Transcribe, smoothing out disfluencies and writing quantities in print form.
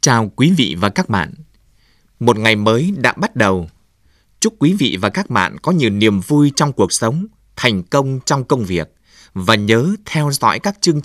chào quý vị và các bạn. Một ngày mới đã bắt đầu. Chúc quý vị và các bạn có nhiều niềm vui trong cuộc sống, thành công trong công việc và nhớ theo dõi các chương